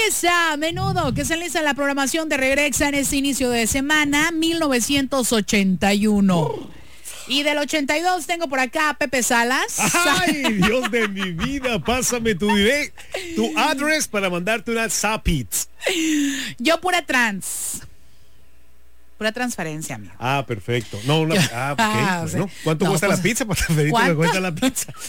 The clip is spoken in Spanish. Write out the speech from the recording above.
Regresa Menudo, que se enliza en la programación de Regresa en este inicio de semana, 1981. Y del 82 tengo por acá a Pepe Salas. ¡Ay, Dios de mi vida! Pásame tu address para mandarte una zapit. Yo pura transferencia, amigo. Ah, perfecto. No, okay, bueno. Sí. ¿Cuánto cuesta la pizza? Para transferirte ¿Cuánto? cuesta la pizza.